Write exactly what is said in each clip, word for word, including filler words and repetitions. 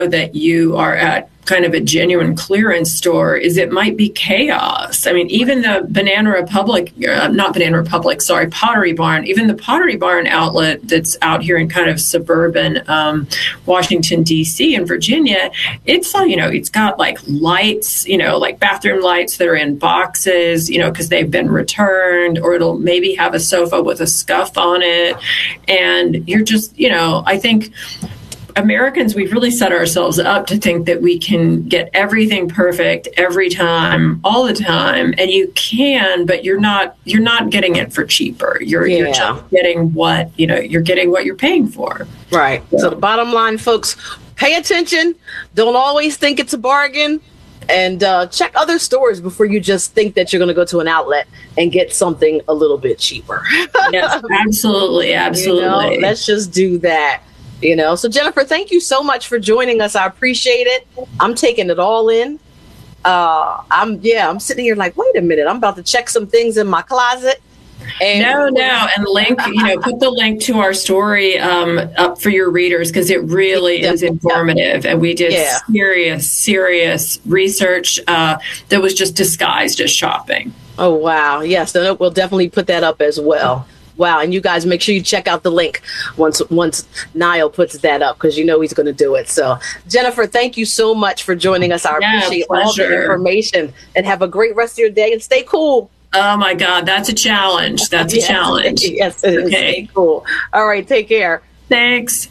that you are at kind of a genuine clearance store is it might be chaos. I mean, even the Banana Republic, uh, not Banana Republic, sorry, Pottery Barn, even the Pottery Barn outlet that's out here in kind of suburban um, Washington, D C and Virginia, it's, uh, you know, it's got like lights, you know, like bathroom lights that are in boxes, you know, because they've been returned, or it'll maybe have a sofa with a scuff on it. And you're just, you know, I think Americans, we've really set ourselves up to think that we can get everything perfect every time, all the time, and you can, but you're not. You're not getting it for cheaper. You're, yeah. you're just getting what you know. You're getting what you're paying for. Right. So, so the bottom line, folks, pay attention. Don't always think it's a bargain, and uh, check other stores before you just think that you're going to go to an outlet and get something a little bit cheaper. Yes, absolutely, absolutely. You know, let's just do that. You know, so Jennifer, thank you so much for joining us. I appreciate it. I'm taking it all in. Uh, I'm yeah, I'm sitting here like, wait a minute, I'm about to check some things in my closet. And no, no, and link, you know, put the link to our story um, up for your readers because it really is informative. And we did yeah. serious, serious research uh, that was just disguised as shopping. Oh, wow. Yes, then we'll definitely put that up as well. Wow. And you guys make sure you check out the link once once Niall puts that up, because you know he's going to do it. So, Jennifer, thank you so much for joining us. I yeah, appreciate pleasure. all the information, and have a great rest of your day and stay cool. Oh, my God. That's a challenge. That's a yes, challenge. Yes, it is. Okay. Stay cool. All right. Take care. Thanks.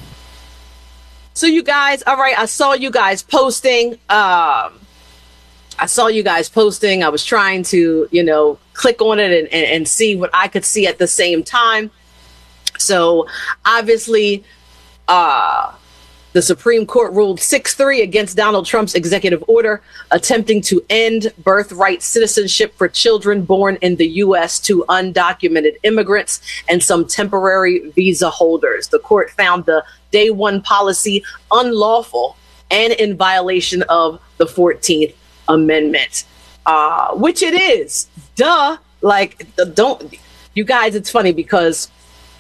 So, you guys. All right. I saw you guys posting. Um, I saw you guys posting. I was trying to, you know, click on it and, and, and see what I could see at the same time. So obviously, uh, the Supreme Court ruled six three against Donald Trump's executive order attempting to end birthright citizenship for children born in the U S to undocumented immigrants and some temporary visa holders. The court found the day one policy unlawful and in violation of the fourteenth Amendment, uh, which it is. Duh. Like, don't you guys, it's funny because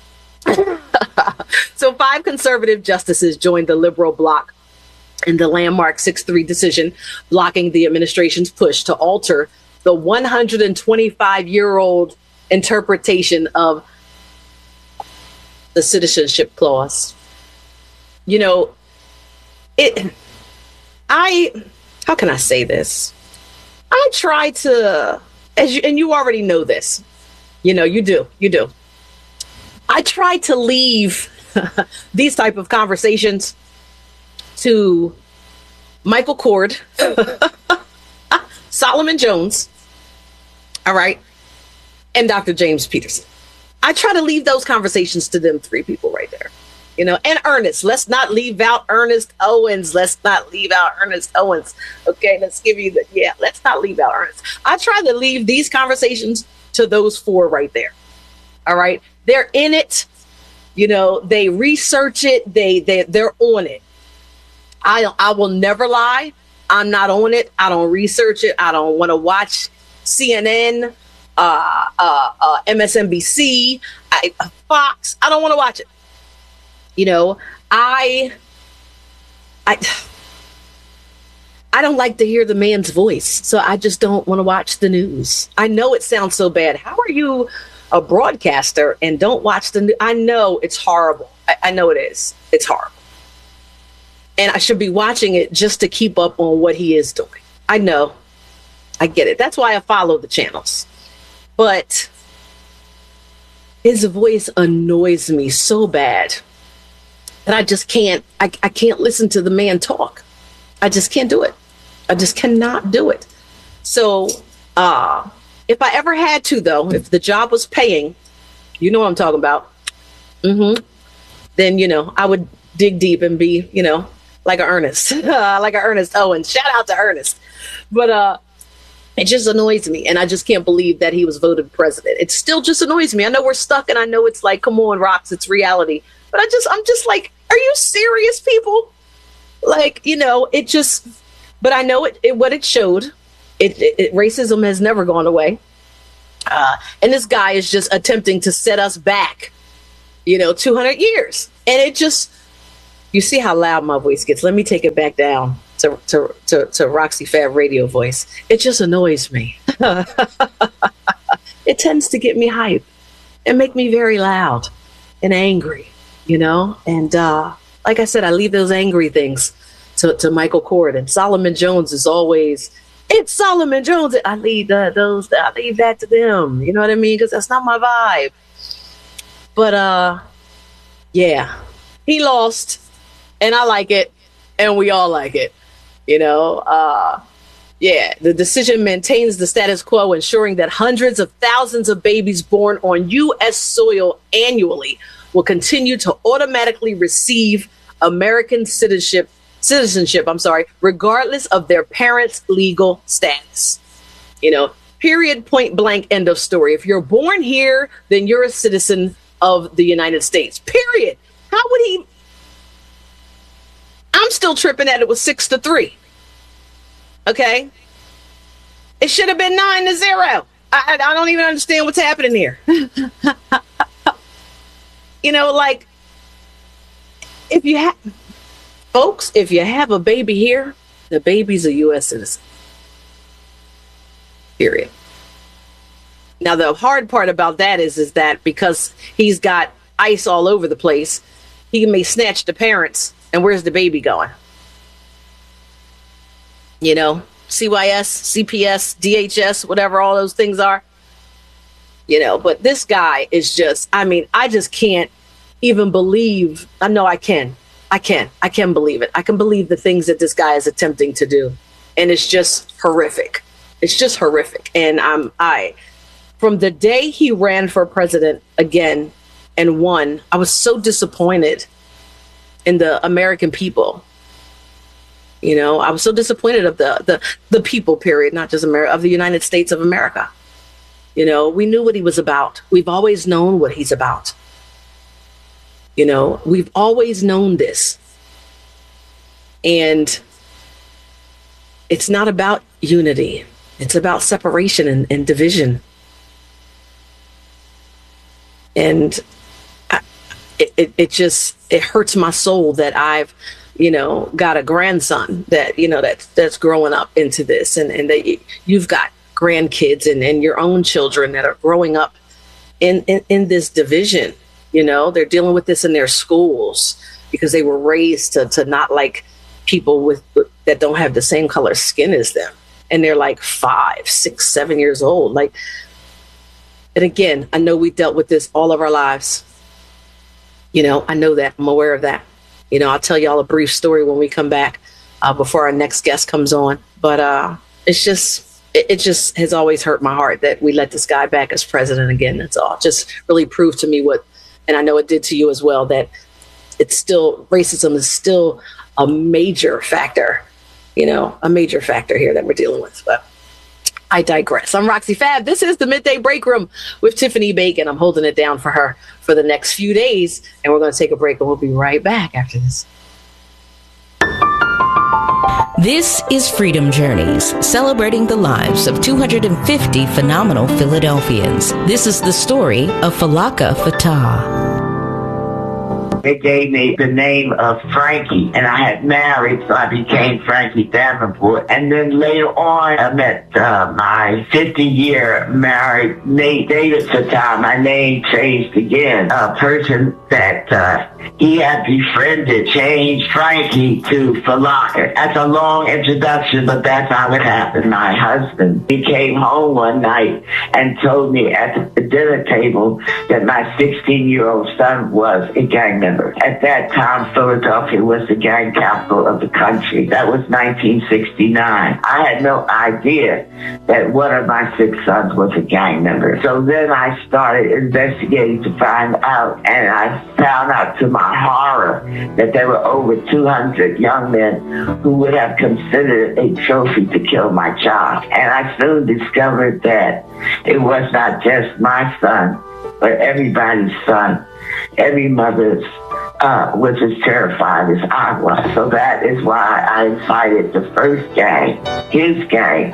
so five conservative justices joined the liberal bloc in the landmark six three decision, blocking the administration's push to alter the one hundred twenty-five year old interpretation of the citizenship clause. You know, it, I, how can I say this? I try to, as you, and you already know this, you know, you do, you do. I try to leave these type of conversations to Michael Cord, Solomon Jones, all right, and Doctor James Peterson. I try to leave those conversations to them three people right there. You know, and Ernest. Let's not leave out Ernest Owens. Let's not leave out Ernest Owens. Okay, let's give you the, yeah, let's not leave out Ernest. I try to leave these conversations to those four right there. All right. They're in it. You know, they research it. They, they, they're on it. I, I will never lie. I'm not on it. I don't research it. I don't want to watch C N N, uh, uh, uh, M S N B C, I, Fox. I don't want to watch it. You know, I, I, I don't like to hear the man's voice, so I just don't want to watch the news. I know it sounds so bad. How are you a broadcaster and don't watch the news? I know it's horrible. I, I know it is. It's horrible. And I should be watching it just to keep up on what he is doing. I know. I get it. That's why I follow the channels. But his voice annoys me so bad that I just can't, I, I can't listen to the man talk. I just can't do it. I just cannot do it. So uh, if I ever had to, though, if the job was paying, you know what I'm talking about, mm-hmm, then, you know, I would dig deep and be, you know, like a Ernest, like a Ernest Owens. Shout out to Ernest. But uh, it just annoys me. And I just can't believe that he was voted president. It still just annoys me. I know we're stuck and I know it's like, come on, Rocks, it's reality. But I just, I'm just like, are you serious, people? Like, you know, it just, but I know it, it what it showed. It, it, it racism has never gone away. Uh, and this guy is just attempting to set us back, you know, two hundred years. And it just, You see how loud my voice gets. Let me take it back down to, to, to, to Roxy Fab radio voice. It just annoys me. It tends to get me hype and make me very loud and angry, you know? And uh, like I said, I leave those angry things to, to Michael Kort. And Solomon Jones is always, it's Solomon Jones. I leave uh, those, I leave that to them. You know what I mean? Because that's not my vibe. But uh, yeah, he lost. And I like it, and we all like it, you know. Uh, yeah, the decision maintains the status quo, ensuring that hundreds of thousands of babies born on U S soil annually will continue to automatically receive American citizenship, citizenship, I'm sorry, regardless of their parents' legal status. You know, period, point blank, end of story. If you're born here, then you're a citizen of the United States, period. How would he... I'm still tripping that it was six to three. Okay. It should have been nine to zero. I, I don't even understand what's happening here. You know, like, if you have, folks, if you have a baby here, the baby's a U S citizen. Period. Now, the hard part about that is, is that because he's got ice all over the place, he may snatch the parents. And where's the baby going? You know, C Y S, C P S, D H S, whatever all those things are. You know, but this guy is just, I mean, I just can't even believe. I know I can. I can. I can believe it. I can believe the things that this guy is attempting to do. And it's just horrific. It's just horrific. And I'm, I, from the day he ran for president again and won, I was so disappointed in the American people. You know, I was so disappointed of the the the people, period, not just America, of the United States of America. You know, we knew what he was about. We've always known what he's about. You know, we've always known this. And it's not about unity. It's about separation and, and division. And It, it, it just, it hurts my soul that I've, you know, got a grandson that, you know, that that's growing up into this, and, and that you've got grandkids and, and your own children that are growing up in, in, in this division. You know, they're dealing with this in their schools because they were raised to, to not like people with that don't have the same color skin as them. And they're like five, six, seven years old. Like, and again, I know we dealt with this all of our lives. You know, I know that. I'm aware of that. You know, I'll tell y'all a brief story when we come back uh, before our next guest comes on. But uh, it's just, it, it just has always hurt my heart that we let this guy back as president again. That's all. Just really proved to me what, and I know it did to you as well, that it's still, racism is still a major factor, you know, a major factor here that we're dealing with. But I digress. I'm Roxy Fab. This is the Midday Break Room with Tiffany Bacon. I'm holding it down for her for the next few days, and we're going to take a break, and we'll be right back after this. This is Freedom Journeys, celebrating the lives of two hundred fifty phenomenal Philadelphians. This is the story of Falaka Fatah. They gave me the name of Frankie, and I had married, so I became Frankie Davenport. And then later on, I met uh, my fifty-year married Nate David Fatah. My name changed again. A person that uh, he had befriended changed Frankie to Falaka. That's a long introduction, but that's how it happened. My husband, he came home one night and told me at the dinner table that my sixteen-year-old son was a gang member. At that time, Philadelphia was the gang capital of the country. That was nineteen sixty-nine. I had no idea that one of my six sons was a gang member. So then I started investigating to find out, and I found out to my horror that there were over two hundred young men who would have considered a trophy to kill my child. And I soon discovered that it was not just my son, but everybody's son. Every mother's uh, was as terrified as I was. So that is why I invited the first gang, his gang,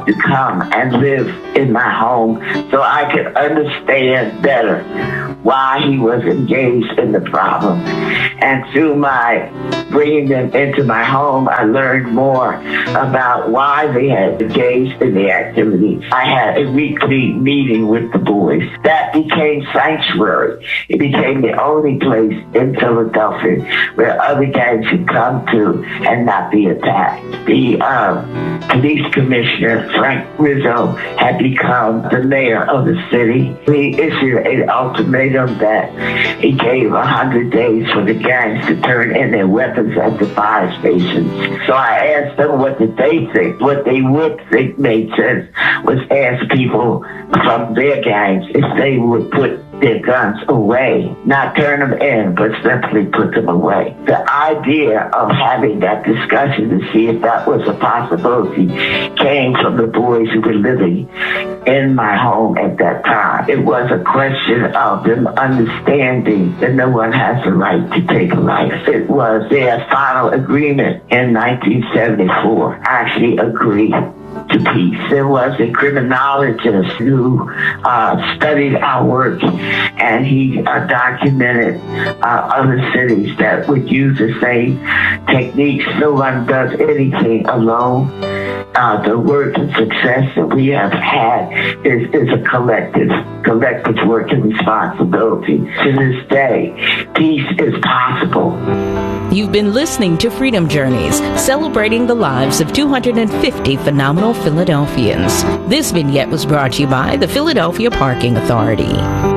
to come and live in my home so I could understand better why he was engaged in the problem. And through my bringing them into my home, I learned more about why they had engaged in the activity. I had a weekly meeting with the boys. That became sanctuary. It became the only place in Philadelphia where other gangs could come to and not be attacked. The uh, police commissioner, Frank Rizzo, had become the mayor of the city. He issued an ultimatum that he gave one hundred days for the gangs to turn in their weapons at the fire stations. So I asked them what did they think. What they would think made sense was ask people from their gangs if they would put their guns away, not turn them in, but simply put them away. The idea of having that discussion to see if that was a possibility came from the boys who were living in my home at that time. It was a question of them understanding that no one has the right to take a life. It was their final agreement in nineteen seventy-four, actually agreed to peace. There was a criminologist who uh, studied our work, and he uh, documented uh, other cities that would use the same techniques. No one does anything alone. Uh, the work and success that we have had is, is a collective, collective work and responsibility. To this day, peace is possible. You've been listening to Freedom Journeys, celebrating the lives of two hundred fifty phenomenal Philadelphians. This vignette was brought to you by the Philadelphia Parking Authority.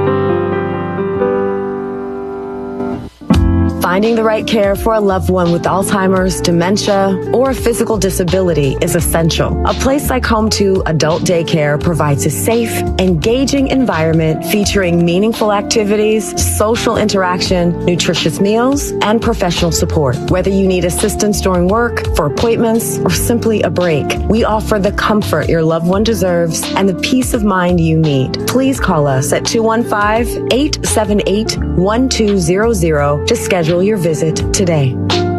Finding the right care for a loved one with Alzheimer's, dementia, or a physical disability is essential. A place like Home two Adult Daycare provides a safe, engaging environment featuring meaningful activities, social interaction, nutritious meals, and professional support. Whether you need assistance during work, for appointments, or simply a break, we offer the comfort your loved one deserves and the peace of mind you need. Please call us at two one five, eight seven eight, one two zero zero to schedule your visit today.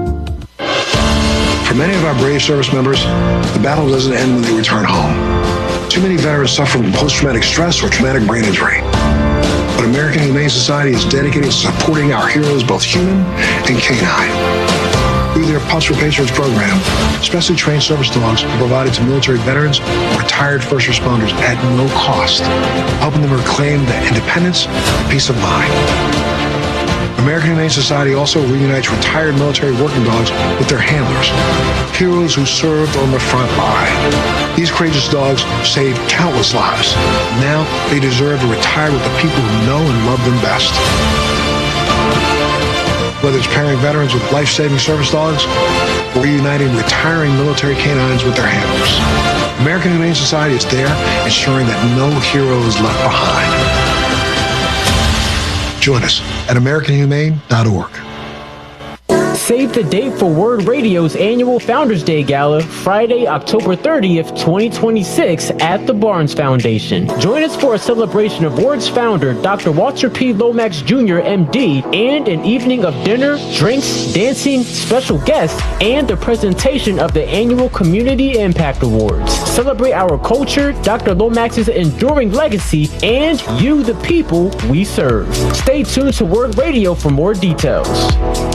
For many of our brave service members, the battle doesn't end when they return home. Too many veterans suffer from post-traumatic stress or traumatic brain injury. But American Humane Society is dedicated to supporting our heroes, both human and canine. Through their Pups for Patriots program, specially trained service dogs are provided to military veterans and retired first responders at no cost, helping them reclaim their independence and peace of mind. American Humane Society also reunites retired military working dogs with their handlers, heroes who served on the front line. These courageous dogs saved countless lives. Now they deserve to retire with the people who know and love them best. Whether it's pairing veterans with life-saving service dogs or reuniting retiring military canines with their handlers, American Humane Society is there ensuring that no hero is left behind. Join us at American Humane dot org. Save the date for Word Radio's annual Founders Day Gala, Friday, October thirtieth, twenty twenty-six, at the Barnes Foundation. Join us for a celebration of Word's founder, Doctor Walter P. Lomax Junior M D, and an evening of dinner, drinks, dancing, special guests, and the presentation of the annual Community Impact Awards. Celebrate our culture, Doctor Lomax's enduring legacy, and you, the people we serve. Stay tuned to Word Radio for more details.